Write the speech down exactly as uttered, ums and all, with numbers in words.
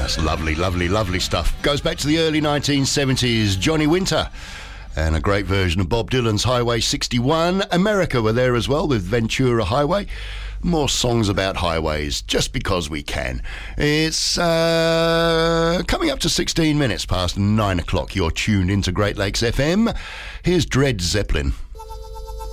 That's lovely, lovely, lovely stuff. Goes back to the early nineteen seventies. Johnny Winter and a great version of Bob Dylan's Highway sixty-one. America were there as well with Ventura Highway. More songs about highways, just because we can. It's uh, coming up to sixteen minutes past nine o'clock. You're tuned into Great Lakes F M. Here's Dred Zeppelin.